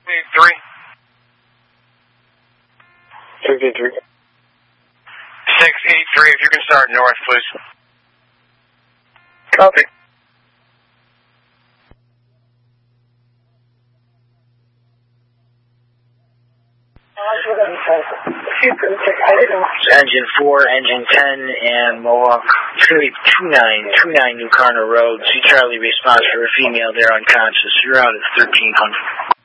683. 683. 683, if you can start north, please. Copy. Engine 4, Engine 10, and Mohawk 29 New Carner Road. See Charlie response for a female there unconscious. You're out at 1300.